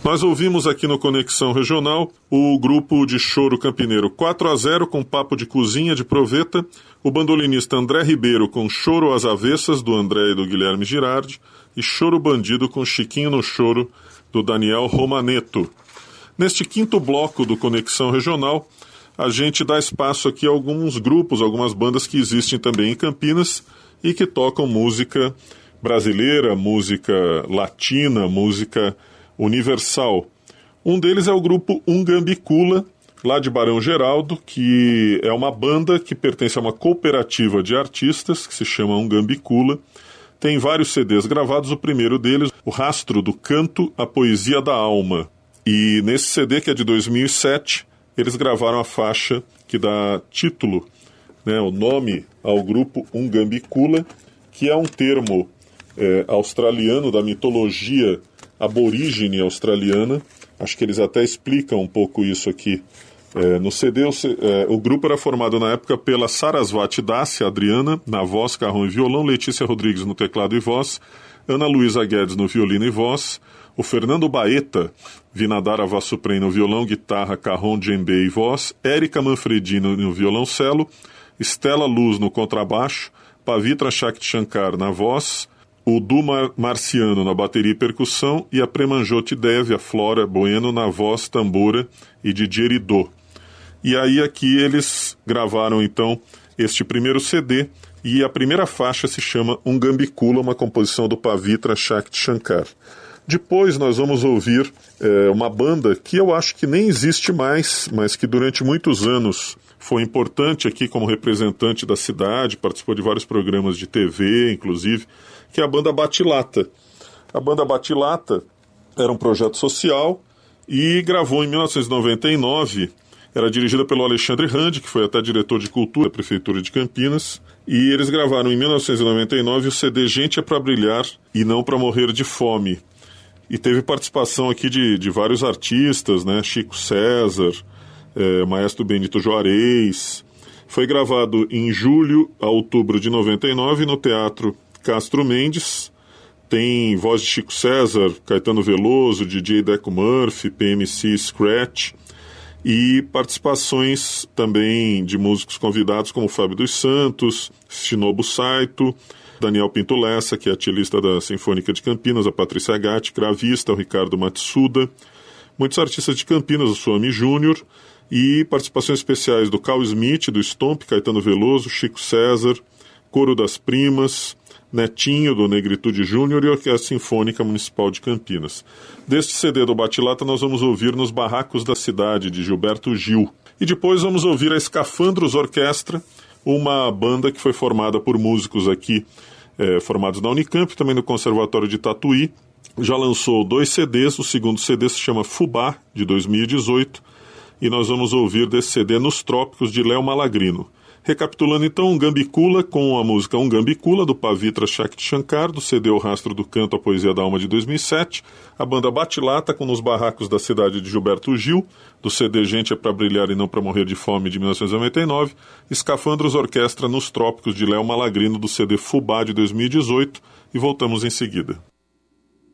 Nós ouvimos aqui no Conexão Regional o grupo de choro campineiro 4-0 com Papo de Cozinha de Proveta, o bandolinista André Ribeiro com Choro às Avessas do André e do Guilherme Girardi e Choro Bandido com Chiquinho no Choro do Daniel Romaneto. Neste quinto bloco do Conexão Regional, a gente dá espaço aqui a alguns grupos, algumas bandas que existem também em Campinas e que tocam música brasileira, música latina, música universal. Um deles é o grupo Ungambicula, lá de Barão Geraldo, que é uma banda que pertence a uma cooperativa de artistas que se chama Ungambicula. Tem vários CDs gravados, o primeiro deles, O Rastro do Canto, a Poesia da Alma. E nesse CD, que é de 2007, eles gravaram a faixa que dá título, o nome ao grupo Ungambicula, que é um termo australiano da mitologia aborígene australiana. Acho que eles até explicam um pouco isso aqui no CD. O grupo era formado na época pela Sarasvati Dácia Adriana, na voz, carrom e violão, Letícia Rodrigues no teclado e voz, Ana Luísa Guedes no violino e voz, o Fernando Baeta Vinadara Vassuprem no violão, guitarra, carrom, djembe e voz, Érica Manfredino no violoncelo, Estela Luz no contrabaixo, Pavitra Shakti Shankar na voz, o Du Marciano na bateria e percussão e a Premanjoti Devi, a Flora Bueno, na voz, tambora e didgeridoo. E aí aqui eles gravaram então este primeiro CD e a primeira faixa se chama Ungambicula, uma composição do Pavitra Shakti Shankar. Depois nós vamos ouvir uma banda que eu acho que nem existe mais, mas que durante muitos anos foi importante aqui como representante da cidade, participou de vários programas de TV, inclusive, que é a banda Batilata. A banda Batilata era um projeto social e gravou em 1999, era dirigida pelo Alexandre Randi, que foi até diretor de cultura da Prefeitura de Campinas, e eles gravaram em 1999 o CD Gente é pra Brilhar e Não pra Morrer de Fome. E teve participação aqui de vários artistas, Chico César, Maestro Benito Juarez. Foi gravado em julho a outubro de 99 no Teatro Castro Mendes. Tem voz de Chico César, Caetano Veloso, DJ Deco Murphy, PMC Scratch e participações também de músicos convidados como Fábio dos Santos, Shinobu Saito, Daniel Pinto Lessa, que é atilista da Sinfônica de Campinas, a Patrícia Gatti, gravista, o Ricardo Matsuda, muitos artistas de Campinas, o Suami Júnior, e participações especiais do Carl Smith, do Stomp, Caetano Veloso, Chico César, Coro das Primas, Netinho, do Negritude Júnior e a Orquestra Sinfônica Municipal de Campinas. Deste CD do Batilata nós vamos ouvir Nos Barracos da Cidade, de Gilberto Gil. E depois vamos ouvir a Escafandros Orquestra, uma banda que foi formada por músicos aqui, formados na Unicamp, também no Conservatório de Tatuí. Já lançou 2 CDs, o segundo CD se chama Fubá, de 2018, e nós vamos ouvir desse CD Nos Trópicos, de Léo Malagrino. Recapitulando então, Ungambicula com a música Ungambicula, do Pavitra Shakti Shankar, do CD O Rastro do Canto, a Poesia da Alma, de 2007, a banda Batilata com Nos Barracos da Cidade, de Gilberto Gil, do CD Gente é pra Brilhar e Não pra Morrer de Fome, de 1999, Escafandros Orquestra Nos Trópicos, de Léo Malagrino, do CD Fubá, de 2018, e voltamos em seguida.